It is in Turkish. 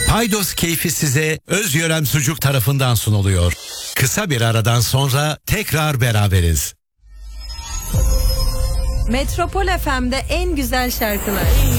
Paydos keyfi size Özyörem Sucuk tarafından sunuluyor. Kısa bir aradan sonra tekrar beraberiz. Metropol FM'de en güzel şarkılar.